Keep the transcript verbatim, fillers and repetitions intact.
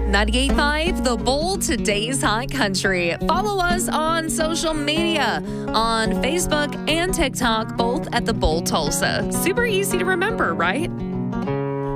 ninety-eight point five The Bull, today's high country. Follow us on social media on Facebook and TikTok, both at The Bull Tulsa. Super easy to remember, right?